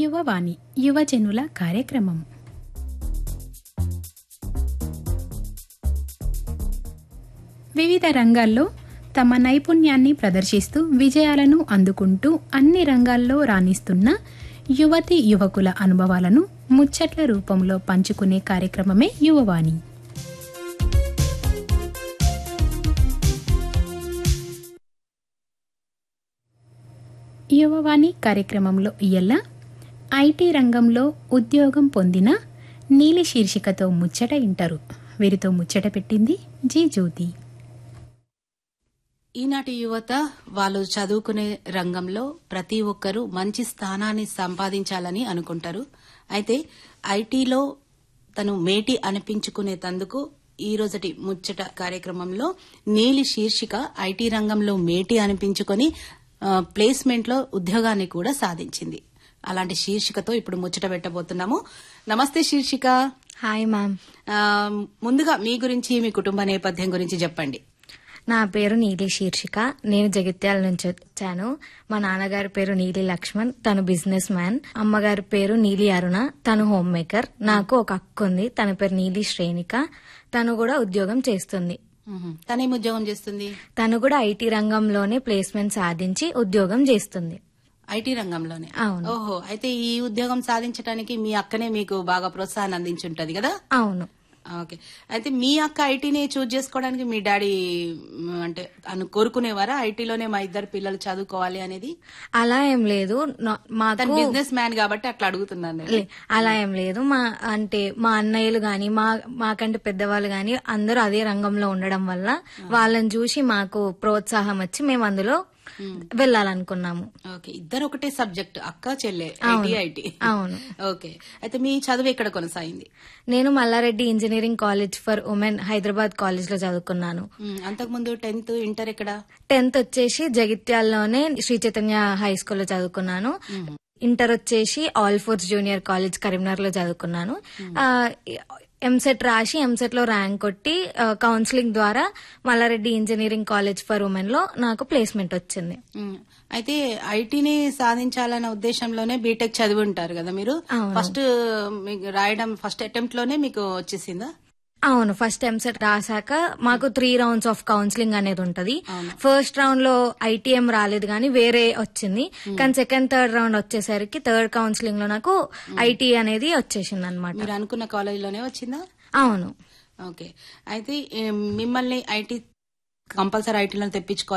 యువవాణి యువజనుల కార్యక్రమం. వివిధ రంగాల్లో తమ నైపుణ్యాన్ని ప్రదర్శిస్తూ విజయాలను అందుకుంటూ అన్ని రంగాల్లో రాణిస్తున్న యువతి యువకుల అనుభవాలను ముచ్చట్ల రూపంలో పంచుకునే కార్యక్రమమే యువవాణి. యువవాణి కార్యక్రమంలో ఇయ్యాల ఐటీ రంగంలో ఉద్యోగం పొందిన నీలి శీర్షికతో ముచ్చట ఇంటారు. వీరితో ముచ్చట పెట్టింది జీ జ్యోతి. ఈనాటి యువత వాళ్ళు చదువుకునే రంగంలో ప్రతి ఒక్కరూ మంచి స్థానాన్ని సంపాదించాలని అనుకుంటారు. అయితే ఐటీలో తను మేటి అనిపించుకునేందుకు ఈ రోజటి ముచ్చట కార్యక్రమంలో నీలి శీర్షిక ఐటీ రంగంలో మేటి అనిపించుకొని ప్లేస్మెంట్ లో ఉద్యోగాన్ని కూడా సాధించింది. అలాంటి శీర్షికతో ఇప్పుడు ముచ్చట పెట్టబోతున్నాము. నమస్తే శీర్షిక. Hi ma'am. ముందుగా మీ గురించి, మీ కుటుంబ నేపథ్యం గురించి చెప్పండి. నా పేరు నీలి శీర్షిక. నేను జగిత్యాల నుంచి వచ్చాను. మా నాన్నగారి పేరు నీలి లక్ష్మణ్, తను బిజినెస్ మ్యాన్. అమ్మగారి పేరు నీలి అరుణ, తను హోమ్ మేకర్. నాకు ఒక అక్క ఉంది, తన పేరు నీలి శ్రేణిక. తను కూడా ఉద్యోగం చేస్తుంది. తనేం ఉద్యోగం చేస్తుంది? తను కూడా ఐటీ రంగంలోనే ప్లేస్మెంట్ సాధించి ఉద్యోగం చేస్తుంది. ఐటీ రంగంలోనే? అవును. ఓహో, అయితే ఈ ఉద్యోగం సాధించడానికి మీ అక్కనే మీకు బాగా ప్రోత్సాహాన్ని అందించుంటది కదా? అవును. ఓకే. అయితే మీ అక్క ఐటీని చూజ్ చేసుకోవడానికి మీ డాడీ అంటే కోరుకునేవారా ఐటీలోనే మా ఇద్దరు పిల్లలు చదువుకోవాలి అనేది? అలా ఏం లేదు. మాకు బిజినెస్ మ్యాన్ కాబట్టి అట్లా అడుగుతున్నాను. అలా ఏం లేదు. మా అన్నయ్యలు గాని మాకంటే పెద్దవాళ్ళు గాని అందరూ అదే రంగంలో ఉండడం వల్ల వాళ్ళని చూసి మాకు ప్రోత్సాహం వచ్చి మేము అందులో వెళ్ళాలనుకున్నాము. ఓకే. ఇద్దరు ఒకటే సబ్జెక్ట్, అక్క చెల్లె, ఐటీ. అవును. ఓకే. అయితే మీ చదువు ఎక్కడ కొనసాగింది? నేను Mallareddy engineering college for women Hyderabad college లో చదువుకున్నాను. అంతకుముందు 10th, ఇంటర్ ఎక్కడ? 10th వచ్చేసి జగిత్యాలలోనే శ్రీ చైతన్య హై స్కూల్ లో చదువుకున్నాను. ఇంటర్ వచ్చేసి all force junior college Karimnagar లో చదువుకున్నాను. ఎంసెట్ రాసి ఎంసెట్ లో ర్యాంక్ కొట్టి కౌన్సిలింగ్ ద్వారా Mallareddy engineering college for women లో నాకు ప్లేస్మెంట్ వచ్చింది. అయితే ఐటీని సాధించాలన్న ఉద్దేశంలోనే బీటెక్ చదివి ఉంటారు కదా మీరు? ఫస్ట్ రాయడం ఫస్ట్ అటెంప్ట్ లోనే మీకు వచ్చేసిందా? అవును. ఫస్ట్ ఎంసెట్ రాసాక మాకు 3 rounds ఆఫ్ కౌన్సిలింగ్ అనేది ఉంటది. ఫస్ట్ రౌండ్ లో ఐటీఎం రాలేదు గానీ వేరే వచ్చింది. కానీ సెకండ్, థర్డ్ రౌండ్ వచ్చేసరికి థర్డ్ కౌన్సిలింగ్ లో నాకు ఐటీ అనేది వచ్చేసింది అనమాట. మీరు అనుకున్న కాలేజ్ లోనే వచ్చిందా? అవును. ఓకే. అయితే మిమ్మల్ని ఐటీ కంపల్సరీ ఐటీలో తెప్పించుకోవాలి